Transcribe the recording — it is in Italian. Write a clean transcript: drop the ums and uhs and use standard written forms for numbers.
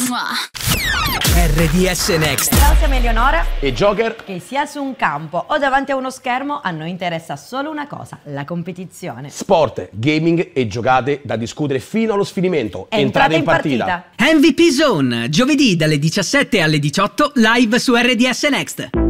RDS Next. Ciao, siamo Eleonora e Joker. Che sia su un campo o davanti a uno schermo, a noi interessa solo una cosa: la competizione. Sport, gaming e giocate da discutere fino allo sfinimento. Entrate in partita. MVP Zone, giovedì dalle 17 alle 18, live su RDS Next.